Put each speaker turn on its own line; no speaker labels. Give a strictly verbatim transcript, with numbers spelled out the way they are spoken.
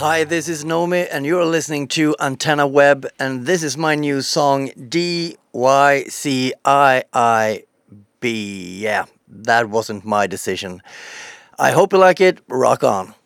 Hi, this is Nomi, and you're listening to Antenna Web, and this is my new song D Y C I I B. Yeah, that wasn't my decision. I hope you like it. Rock on.